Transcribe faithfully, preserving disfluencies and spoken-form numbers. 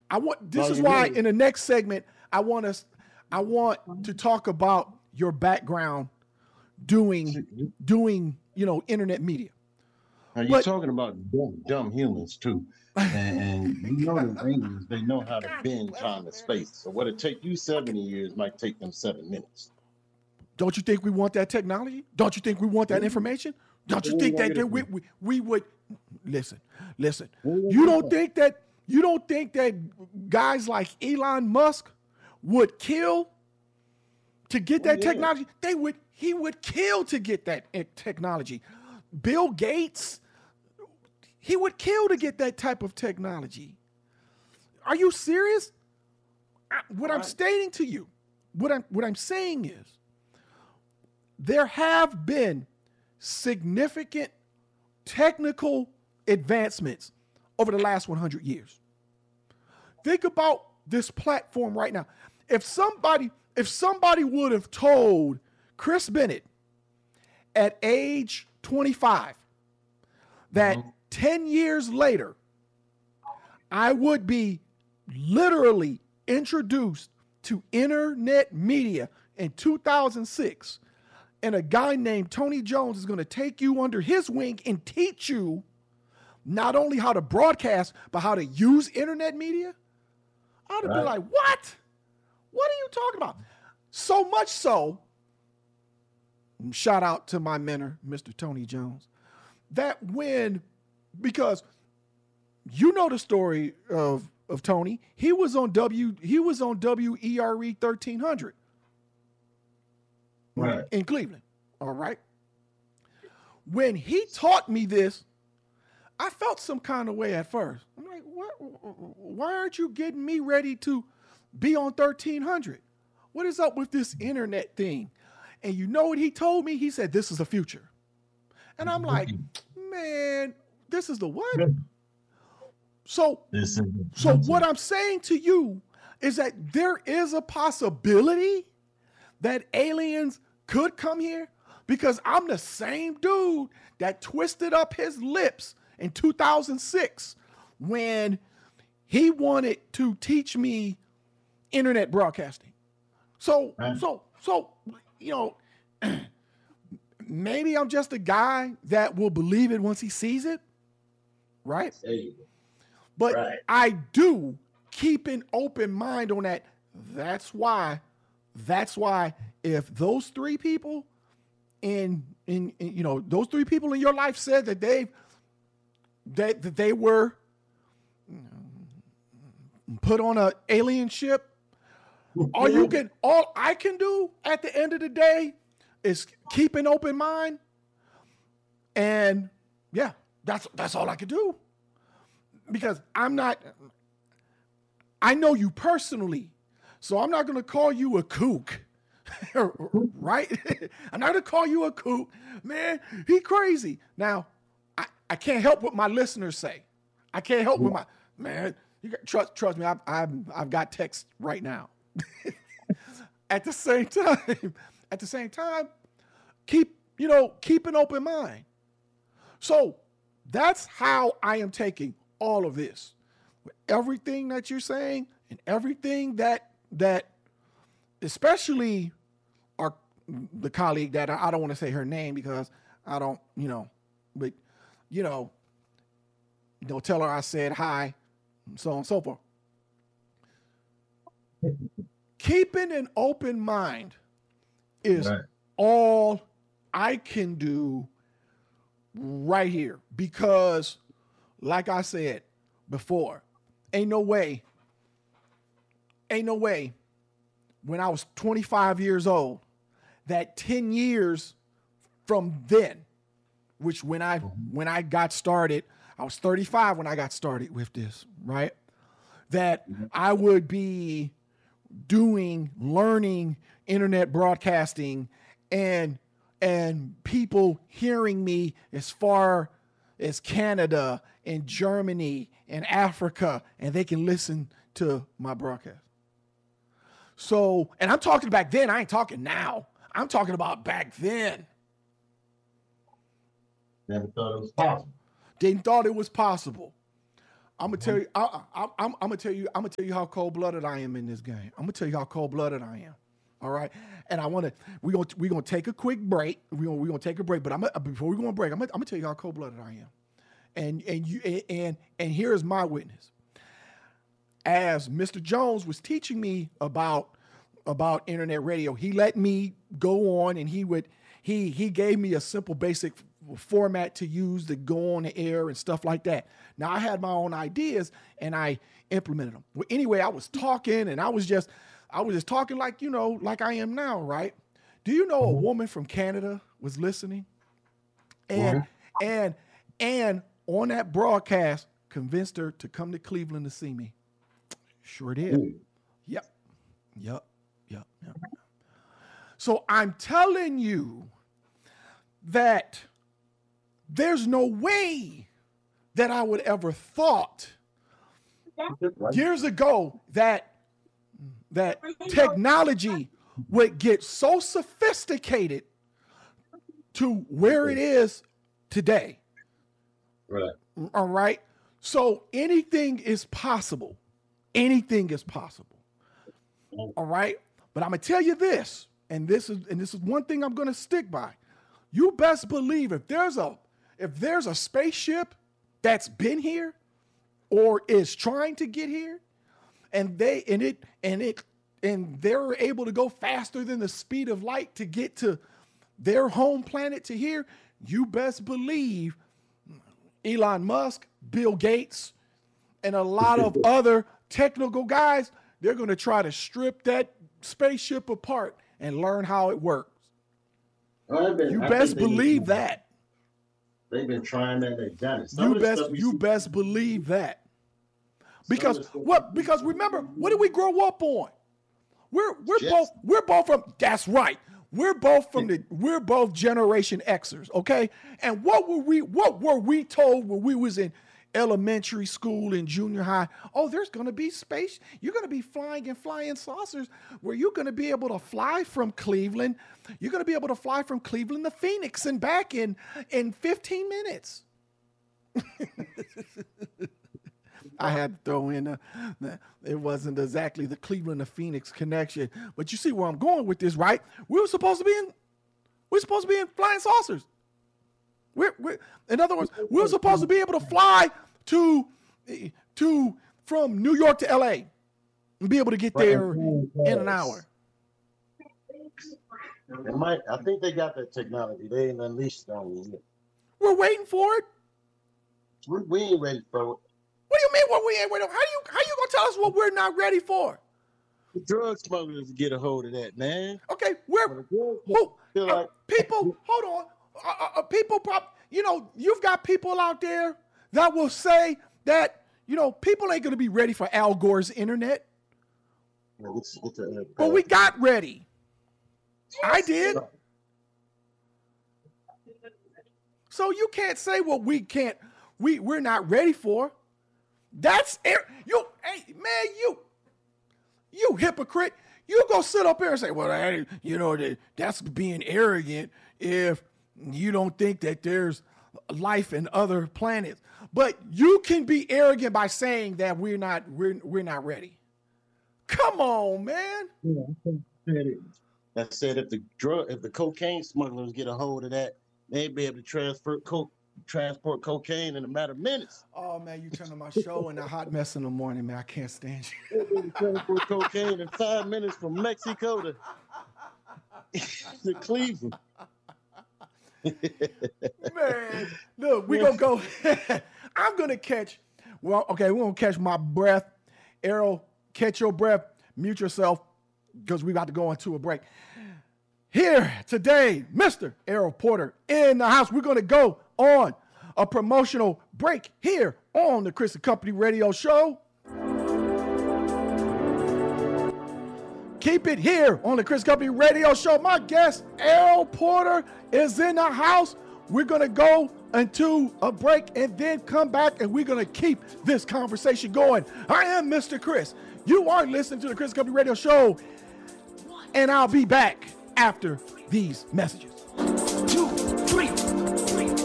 I want, this is why in the next segment, I want us, I want to talk about your background doing, doing, you know, internet media. Now you're but, talking about dumb, dumb humans too. And, and you know the aliens, they know how to bend time and space. So what it take you seventy years might take them seven minutes. Don't you think we want that technology? Don't you think we want that information? Don't you think that, that we, we, we would, listen, listen. You don't think that, you don't think that guys like Elon Musk would kill to get that technology? They would, he would kill to get that technology. Bill Gates, he would kill to get that type of technology. Are you serious? I, what I'm stating to you, what I'm what I'm saying is, there have been significant technical advancements over the last one hundred years. Think about this platform right now. If somebody, if somebody would have told Chris Bennett at age twenty-five that mm-hmm. ten years later, I would be literally introduced to internet media in two thousand six, and a guy named Tony Jones is going to take you under his wing and teach you not only how to broadcast, but how to use internet media, I'd have right. been like, what? What are you talking about? So much so, shout out to my mentor, Mister Tony Jones, that when, because you know the story of, of Tony, he was on W, he was on W E R E thirteen hundred right. in Cleveland. All right. When he taught me this, I felt some kind of way at first. I'm like, what? Why aren't you getting me ready to be on thirteen hundred? What is up with this internet thing? And you know what he told me? He said, this is the future. And I'm like, man, this is the what? So, so what I'm saying to you is that there is a possibility that aliens could come here, because I'm the same dude that twisted up his lips in two thousand six when he wanted to teach me internet broadcasting. So, right. so, so, you know, maybe I'm just a guy that will believe it once he sees it, right? But right. I do keep an open mind on that. That's why, that's why if those three people in, in, in you know, those three people in your life said that they, that, that they were put on an alien ship, all you can, all I can do at the end of the day is keep an open mind. And yeah, that's, that's all I can do, because I'm not, I know you personally, so I'm not going to call you a kook, right? I'm not going to call you a kook, man. He crazy. Now, I, I can't help what my listeners say. I can't help what my, man, you got, trust, trust me, I've, I've, I've got texts right now. At the same time, at the same time, keep, you know, keep an open mind. So that's how I am taking all of this. Everything that you're saying and everything that, that especially our, the colleague that I, I don't want to say her name because I don't, you know, but, you know, don't tell her I said hi, so on and so forth. Keeping an open mind is right. all I can do right here, because like I said before, ain't no way, ain't no way when I was twenty-five years old that ten years from then, which when I, when I got started, I was thirty-five when I got started with this, right? That mm-hmm. I would be doing, learning internet broadcasting and, and people hearing me as far as Canada and Germany and Africa, and they can listen to my broadcast. So, and I'm talking back then, I ain't talking now. I'm talking about back then. Never thought it was possible. Didn't thought it was possible. I'm gonna tell you. I, I, I'm, I'm gonna tell you. I'm gonna tell you how cold blooded I am in this game. I'm gonna tell you how cold blooded I am. All right, and I want to. We're gonna we're gonna take a quick break. We're gonna we're gonna take a break. But I'm gonna, before we go on break, I'm gonna, I'm gonna tell you how cold blooded I am. And and you and, and and here is my witness. As Mister Jones was teaching me about about internet radio, he let me go on, and he would he he gave me a simple basic format to use to go on the air and stuff like that. Now I had my own ideas and I implemented them. Well, anyway, I was talking and I was just, I was just talking like, you know, like I am now, right? Do you know a woman from Canada was listening? And, mm-hmm. and, and on that broadcast convinced her to come to Cleveland to see me. Sure did. Mm. Yep. Yep. Yep. Yep. So I'm telling you that there's no way that I would ever thought years ago that that technology would get so sophisticated to where it is today. Right. All right. So anything is possible. Anything is possible. All right. But I'm gonna tell you this, and this is and this is one thing I'm gonna stick by. You best believe if there's a If there's a spaceship that's been here or is trying to get here and they and it and it and they're able to go faster than the speed of light to get to their home planet to here, you best believe Elon Musk, Bill Gates, and a lot of other technical guys, they're going to try to strip that spaceship apart and learn how it works. Been, you I best believe that. They've been trying that. They've done it. Some you best, you best believe that. Because what? Because remember, what did we grow up on? We're we're Jets. both we're both from. That's right. We're both from the. We're both Generation Xers. Okay. And what were we? What were we told when we was in elementary school and junior high? Oh, there's going to be space. You're going to be flying in flying saucers where you're going to be able to fly from Cleveland. You're going to be able to fly from Cleveland to Phoenix and back in, in fifteen minutes. I had to throw in, a, it wasn't exactly the Cleveland to Phoenix connection, but you see where I'm going with this, right? We were supposed to be in, we're supposed to be in flying saucers. We're, we're, in other words, we're supposed to be able to fly to, to from New York to L A and be able to get there in an hour. They might, I think they got that technology. They ain't unleashed on you yet. We're waiting for it. We, we ain't ready for it. What do you mean what we ain't ready for? How you how you gonna tell us what we're not ready for? The drug smugglers get a hold of that, man. Okay, we're who, uh, like, people. Hold on, uh, uh, people. You know, you've got people out there that will say that you know people ain't gonna be ready for Al Gore's internet. Yeah, it's, it's a, uh, but we got ready. I did. So you can't say what we can't. We we're not ready for. That's you. Hey man, you you hypocrite. You go sit up here and say, well, I, you know, that that's being arrogant if you don't think that there's life in other planets. But you can be arrogant by saying that we're not we're we're not ready. Come on, man. That said, if the drug, if the cocaine smugglers get a hold of that, they'd be able to transfer coke, transport cocaine in a matter of minutes. Oh man, you turning my show into a hot mess in the morning, man. I can't stand you. They'd be able to transport cocaine in five minutes from Mexico to, to Cleveland. Man, look, we gonna go. I'm gonna catch. Well, okay, we're gonna catch my breath. Errol, catch your breath. Mute yourself because we about to go into a break. Here today, Mister Errol Porter in the house. We're gonna go on a promotional break here on the Chris and Company Radio Show. Keep it here on the Chris Company Radio Show. My guest, Errol Porter, is in the house. We're going to go into a break and then come back, and we're going to keep this conversation going. I am Mister Chris. You are listening to the Chris Company Radio Show, and I'll be back after these messages.